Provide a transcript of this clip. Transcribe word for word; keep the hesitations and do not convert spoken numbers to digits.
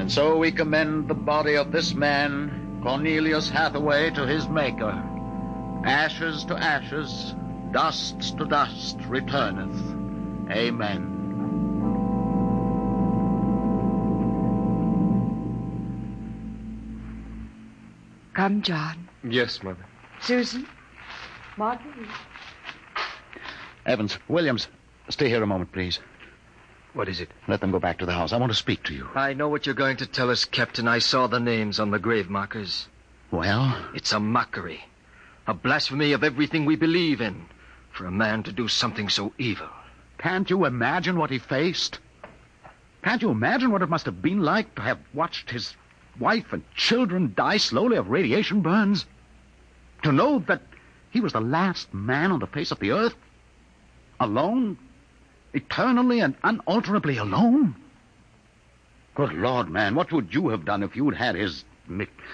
And so we commend the body of this man, Cornelius Hathaway, to his Maker. Ashes to ashes, dust to dust returneth. Amen. Come, John. Yes, Mother. Susan. Marguerite. Evans, Williams, stay here a moment, please. What is it? Let them go back to the house. I want to speak to you. I know what you're going to tell us, Captain. I saw the names on the grave markers. Well? It's a mockery. A blasphemy of everything we believe in. For a man to do something so evil. Can't you imagine what he faced? Can't you imagine what it must have been like to have watched his wife and children die slowly of radiation burns? To know that he was the last man on the face of the earth? Alone? Eternally and unalterably alone? Good Lord, man, what would you have done if you'd had his